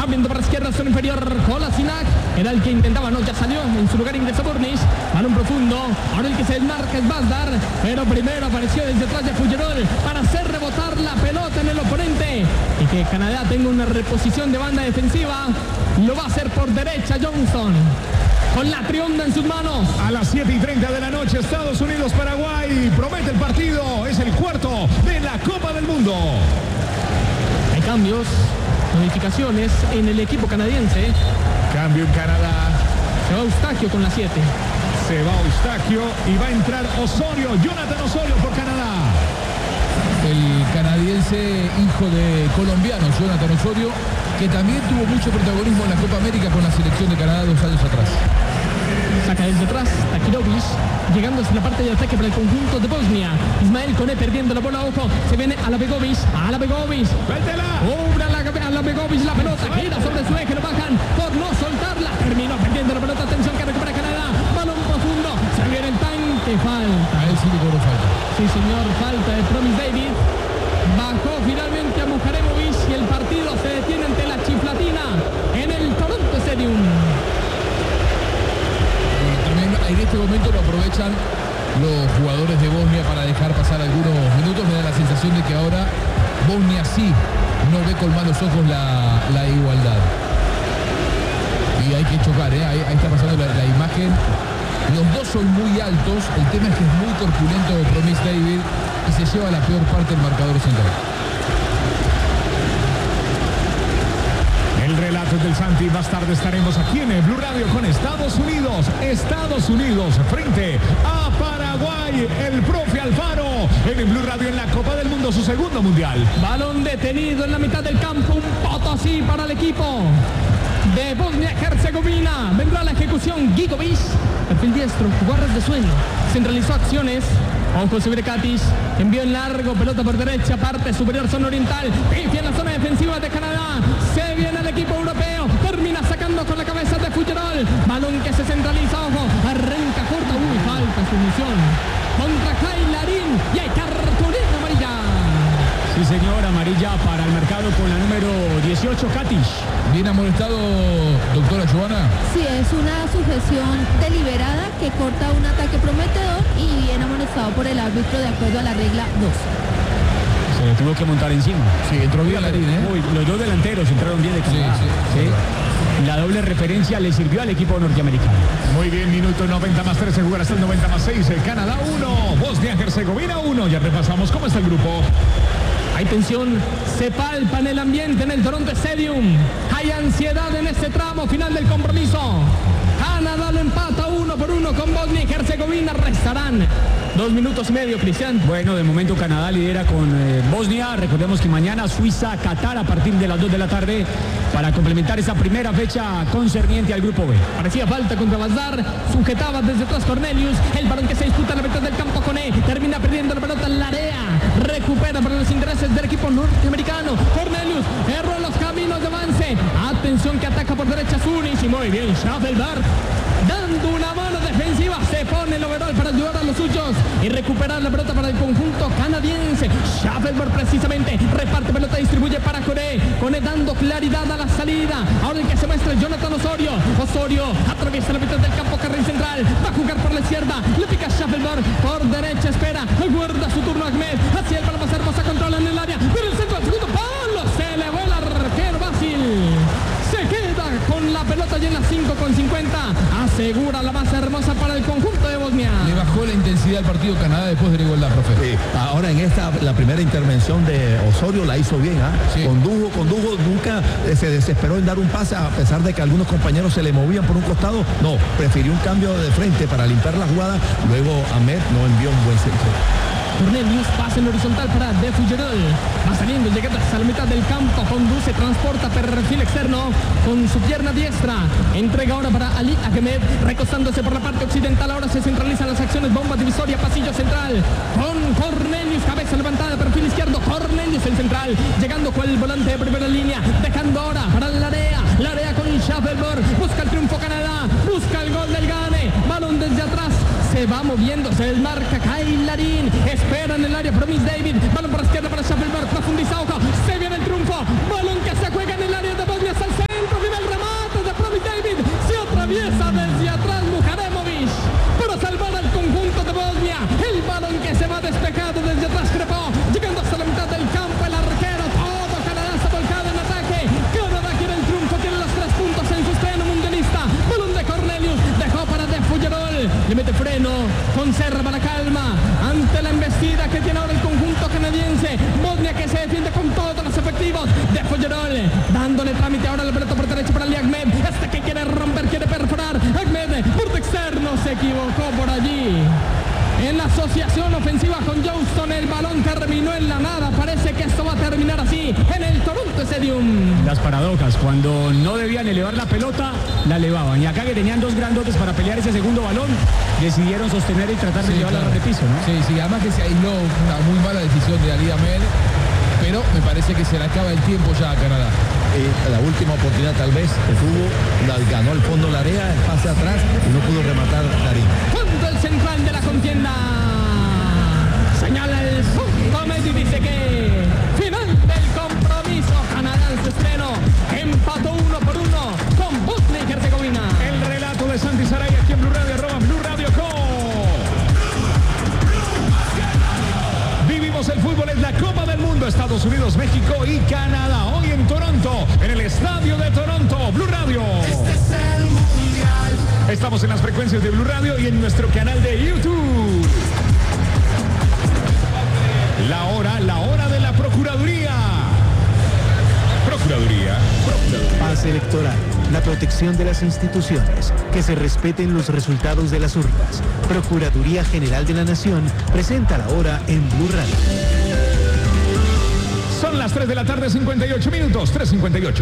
abriendo para izquierda, zona inferior, Kolasinac, era el que intentaba, no, ya salió, en su lugar ingresa Burnis, balón profundo, ahora el que se desmarca es Bazdar, pero primero apareció desde atrás de Fuggerol para hacer rebotar la pelota en el oponente, y que Canadá tenga una reposición de banda defensiva, lo va a hacer por derecha Johnson, con la trionda en sus manos. A las 7:30 de la noche, Estados Unidos-Paraguay, promete el partido, es el cuarto de la Copa del Mundo. Hay cambios, modificaciones en el equipo canadiense. Cambio en Canadá. Se va Eustaquio con la 7. Se va Eustaquio y va a entrar Osorio, Jonathan Osorio por Canadá. El canadiense, hijo de colombianos, Jonathan Osorio, que también tuvo mucho protagonismo en la Copa América con la selección de Canadá 2 años atrás. Saca desde atrás Takirovic, llegando hacia la parte de ataque para el conjunto de Bosnia. Ismael Koné perdiendo la bola, ojo, se viene a la Begovic, ¡Suéltela! obra a la Begovic la pelota, gira sobre su eje, lo bajan por no soltarla, terminó perdiendo la pelota, atención que recupera Canadá, balón profundo, se viene el tanque, falta. A él sí le cobró falta. Sí señor, falta de Promis David, bajó finalmente a Mujaremovic y el partido se detiene ante la chiflatina en el Toronto Stadium. En este momento lo aprovechan los jugadores de Bosnia para dejar pasar algunos minutos. Me da la sensación de que ahora Bosnia sí no ve con malos ojos la igualdad. Y hay que chocar, ¿eh? Ahí está pasando la imagen. Los dos son muy altos, el tema es que es muy corpulento Promis David y se lleva la peor parte del marcador central. El relato es del Santi. Más tarde estaremos aquí en el Blue Radio con Estados Unidos. Estados Unidos frente a Paraguay. El profe Alfaro en el Blue Radio en la Copa del Mundo, su segundo mundial. Balón detenido en la mitad del campo. Un potosí para el equipo de Bosnia-Herzegovina. Vendrá la ejecución Gigovic. Perfil diestro, guardas de sueño. Centralizó acciones. Ojo sobre Katic, envió en largo, pelota por derecha, parte superior, zona oriental, pifia en la zona defensiva de Canadá, se viene el equipo europeo, termina sacando con la cabeza de Fuggerol, balón que se centraliza, ojo, arranca corta, falta su misión, contra Kyle Larin, y hay cartulina amarilla. Sí señor, amarilla para el mercado con la número 18, Katic. ¿Bien amonestado, doctora Joana? Sí, es una sujeción deliberada que corta un ataque prometedor y bien amonestado por el árbitro de acuerdo a la regla 2. Se le tuvo que montar encima. Sí, entró bien Larin, ¿eh? Uy, los dos delanteros entraron bien de Canadá. Sí. La doble referencia le sirvió al equipo norteamericano. Muy bien, minuto 90 más 3, se jugará hasta el 90 más 6. El Canadá 1, Bosnia-Herzegovina 1. Ya repasamos cómo está el grupo. Hay tensión, se palpa en el ambiente en el Toronto Stadium. Hay ansiedad en este tramo final del compromiso. Canadá lo empata 1-1 con Bosnia y Herzegovina. Restarán 2 minutos y medio, Cristian. Bueno, de momento Canadá lidera con Bosnia. Recordemos que mañana Suiza-Qatar a partir de las 2 de la tarde para complementar esa primera fecha concerniente al grupo B. Parecía falta contra Bazdar, sujetaba desde atrás Cornelius, el balón que se disputa en la mitad del campo con termina perdiendo la pelota en la área, recupera para los intereses del equipo norteamericano. Cornelius erró los caminos de avance, atención que ataca por derecha Zunis y muy bien Schaffelberg, dando una mano defensiva, se pone el overall para ayudar a los suyos y recuperar la pelota para el conjunto canadiense. Schaffelberg precisamente reparte pelota, distribuye para Koné dando claridad a la salida. Ahora el que se muestra es Jonathan Osorio. Osorio atraviesa la mitad del campo, carril central, va a jugar por la izquierda, le pica Schaffelberg por derecha, espera, aguarda su turno Ahmed, hacia el balón más hermosa, controla en el área, pero el centro al segundo palo, se le vuela el arquero Basil. Se queda con la pelota llena 5:50. Asegura la más hermosa para el conjunto de Bosnia. Le bajó la intensidad al partido Canadá después de la igualdad, profe. Sí, ahora en la primera intervención de Osorio la hizo bien, ¿ah? Sí. Condujo, nunca se desesperó en dar un pase a pesar de que algunos compañeros se le movían por un costado. No, prefirió un cambio de frente para limpiar la jugada. Luego Ahmed no envió un buen centro. Cornelius pasa en horizontal para De Fuggerol. Va saliendo, llega hasta la mitad del campo, conduce, transporta perfil externo con su pierna diestra. Entrega ahora para Ali Ahmed, recostándose por la parte occidental. Ahora se centralizan las acciones, bomba divisoria, pasillo central. Con Cornelius, cabeza levantada, perfil izquierdo. Cornelius el central, llegando con el volante de primera línea. Dejando ahora para la área con Schaffelberg. Busca el triunfo Canadá, busca el gol del Gane. Balón desde atrás. Se va moviendo, se desmarca Kyle Larin, espera en el área Promis David, balón por la izquierda para Schaffelberg, profundiza, ojo, se viene el triunfo, balón que se juega en el área de Bosnia, al centro. tocó por allí. En la asociación ofensiva con Johnston, el balón terminó en la nada. Parece que esto va a terminar así en el Toronto Stadium. Las paradojas, cuando no debían elevar la pelota, la elevaban. Y acá que tenían dos grandotes para pelear ese segundo balón, decidieron sostener y tratar de llevarla a de piso, ¿no? Sí, además que se aisló, una muy mala decisión de Ali Ahmed, pero me parece que se le acaba el tiempo ya a Canadá. La última oportunidad tal vez el fútbol ganó al fondo la área, el pase atrás y no pudo rematar Darín. Punto el central de la contienda. Señala el punto medio y dice que final del compromiso. Canadá en su estreno empató 1-1 con Bosnia y Herzegovina. El relato de Santi Saray aquí en Blue Radio, @Blue Radio Co. Vivimos el fútbol, es la Copa del Mundo, Estados Unidos, México y Canadá. Hoy en Toronto, en el estadio de Toronto, Blue Radio. Estamos en las frecuencias de Blue Radio y en nuestro canal de YouTube. La hora de la Procuraduría. Paz electoral, la protección de las instituciones, que se respeten los resultados de las urnas. Procuraduría General de la Nación presenta la hora en Blue Radio. Son las 3 de la tarde, 58 minutos, 3:58.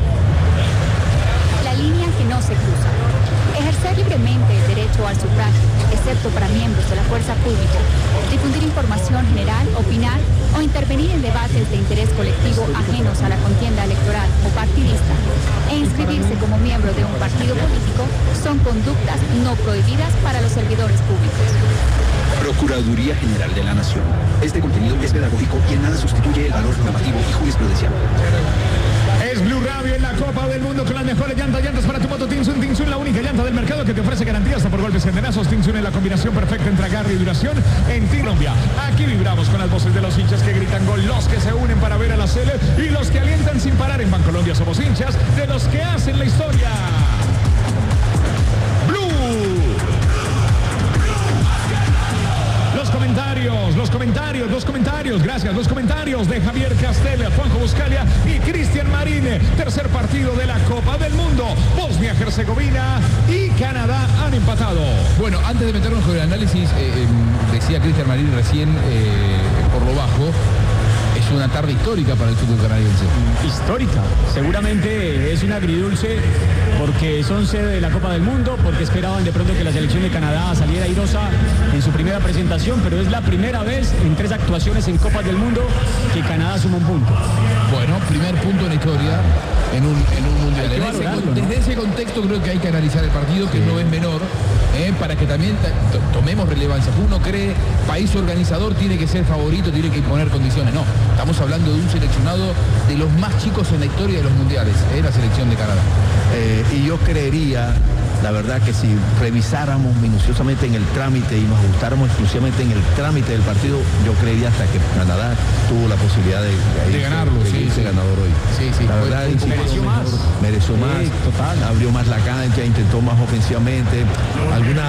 La línea que no se cruza. Ejercer libremente el derecho al sufragio, excepto para miembros de la fuerza pública. Difundir información general, opinar o intervenir en debates de interés colectivo ajenos a la contienda electoral o partidista. E inscribirse como miembro de un partido político son conductas no prohibidas para los servidores públicos. Procuraduría General de la Nación. Este contenido es pedagógico y en nada sustituye el valor normativo y jurisprudencial. Es Blue Radio en la Copa del Mundo con las mejores llantas para tu moto Tinsun. Tinsun, la única llanta del mercado que te ofrece garantía hasta por golpes y andenazos. Tinsun es la combinación perfecta entre agarre y duración en Colombia. Aquí vibramos con las voces de los hinchas que gritan gol, los que se unen para ver a la Sele y los que alientan sin parar. En Bancolombia somos hinchas de los que hacen la historia. Los comentarios, gracias. Los comentarios de Javier Castel, Juanjo Buscalia y Cristian Marín. Tercer partido de la Copa del Mundo. Bosnia, Herzegovina y Canadá han empatado. Bueno, antes de meternos con el análisis, decía Cristian Marín recién, por lo bajo, es una tarde histórica para el fútbol canadiense. Histórica, seguramente es un agridulce porque son sede de la Copa del Mundo, porque esperaban de pronto que la selección de Canadá saliera airosa en su primera presentación, pero es la primera vez en 3 actuaciones en Copas del Mundo que Canadá suma un punto. Bueno, primer punto en la historia en un mundial. Desde ese contexto creo que hay que analizar el partido, que no es menor, para que también tomemos relevancia. Uno cree, país organizador tiene que ser favorito, tiene que imponer condiciones. No, estamos hablando de un seleccionado de los más chicos en la historia de los mundiales, la selección de Canadá. Y yo creería, la verdad, que si revisáramos minuciosamente en el trámite y nos ajustáramos exclusivamente en el trámite del partido, yo creería hasta que Canadá tuvo la posibilidad de ganarlo, irse ganador hoy. La verdad, mereció más, total. Abrió más la cancha, intentó más ofensivamente, alguna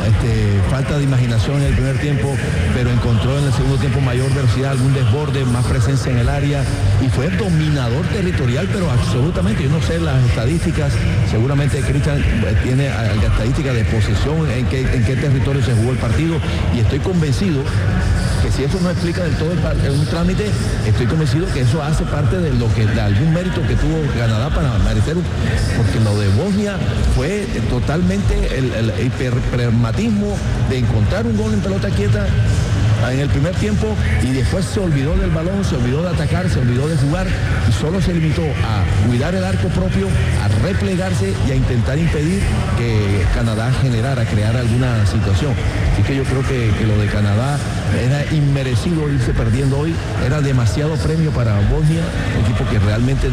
falta de imaginación en el primer tiempo, pero encontró en el segundo tiempo mayor velocidad, algún desborde, más presencia en el área y fue dominador territorial, pero absolutamente. Yo no sé las estadísticas, seguramente Cristian tiene la estadística de posesión, en qué territorio se jugó el partido, y estoy convencido que si eso no explica del todo un trámite, estoy convencido que eso hace parte de algún mérito que tuvo Canadá para merecer, porque lo de Bosnia fue totalmente el hiperpragmatismo de encontrar un gol en pelota quieta en el primer tiempo y después se olvidó del balón, se olvidó de atacar, se olvidó de jugar y solo se limitó a cuidar el arco propio, a replegarse y a intentar impedir que Canadá creara alguna situación. Así que yo creo que lo de Canadá era inmerecido irse perdiendo hoy, era demasiado premio para Bosnia, un equipo que realmente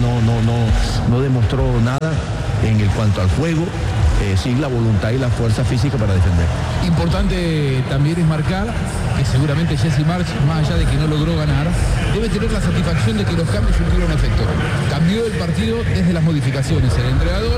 no demostró nada en cuanto al juego, sin la voluntad y la fuerza física para defender. Importante también es marcar que seguramente Jesse Marsch, más allá de que no logró ganar, debe tener la satisfacción de que los cambios surtieron efecto. Cambió el partido desde las modificaciones. El entrenador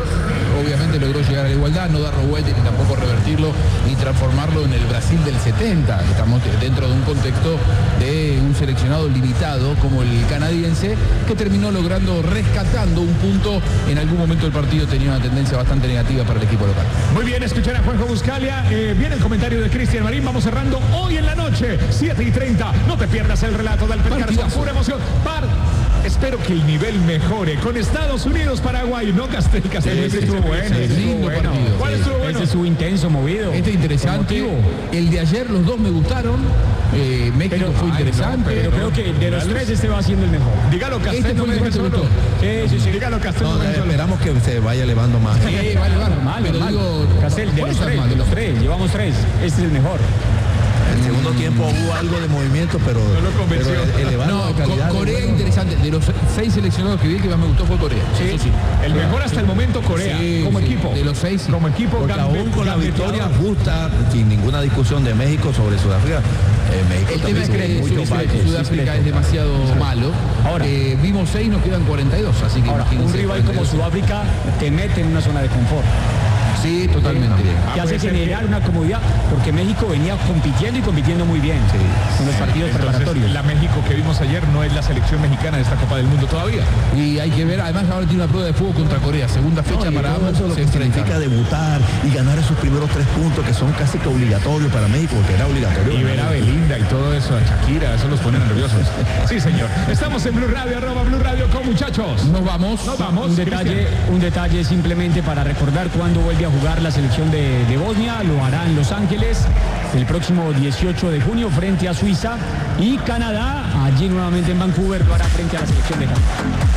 obviamente logró llegar a la igualdad, no darlo vuelta y tampoco revertirlo y transformarlo en el Brasil del 70. Estamos dentro de un contexto de un seleccionado limitado como el canadiense, que terminó logrando rescatando un punto. En algún momento del partido tenía una tendencia bastante negativa para el equipo local. Muy bien, escuchar a Juanjo Buscalia. Viene el comentario de Cristian Marín. Vamos cerrando hoy en la noche, 7:30. No te pierdas el relato del Petcar con pura emoción. Espero que el nivel mejore con Estados Unidos, Paraguay. No, Castel estuvo bueno. Lindo partido. ¿Cuál estuvo bueno? Ese estuvo intenso, movido. Este interesante. El de ayer, los dos me gustaron. México fue interesante. Pero creo que de los tres este va siendo el mejor. Dígalo, Castel. Este fue el que más te gustó. Sí. Dígalo, Castel. Esperamos que se vaya elevando más. Sí, va a elevar. Mal, Pero mal. digo, Castel, de los tres, llevamos tres. Este es el mejor. En el segundo tiempo hubo algo de movimiento, pero elevando la calidad. Corea interesante. De los 6 seleccionados que vi, el que más me gustó fue Corea. Sí. El mejor hasta el momento, Corea. Como equipo. De los 6. Como equipo, porque aún con la victoria justa, sin ninguna discusión de México sobre Sudáfrica, México el tema es que Sudáfrica es demasiado malo. Ahora, vimos 6, nos quedan 42. Así que ahora, un rival como Sudáfrica te mete en una zona de confort. Sí, totalmente. Que hace generar una comodidad, porque México venía compitiendo muy bien en los partidos preparatorios. La México que vimos ayer no es la selección mexicana de esta Copa del Mundo todavía. Y hay que ver, además ahora tiene una prueba de fuego contra Corea, segunda fecha para ambos. Eso lo que significa debutar y ganar esos primeros 3 puntos que son casi que obligatorios para México, porque era obligatorio. Y ver a Belinda y todo eso, a Shakira, eso los pone nerviosos. Sí, señor. Estamos en Blue Radio, @BlueRadio.com, muchachos. Nos vamos. Un detalle simplemente para recordar cuándo vuelve a jugar la selección de Bosnia. Lo hará en Los Ángeles el próximo 18 de junio frente a Suiza, y Canadá allí nuevamente en Vancouver lo hará frente a la selección de Canadá.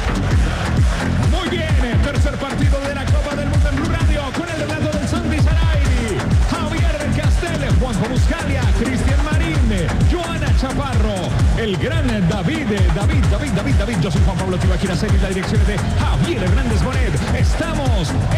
Muy bien, tercer partido de la Copa del Mundo en Blue Radio con el relato del Santi Saray, Javier Castel, Juanjo Buscalia, Cristian Marín, Joana Chaparro, el gran David. Yo soy Juan Pablo Tibaquira, en la dirección de Javier Hernández Bonet. Estamos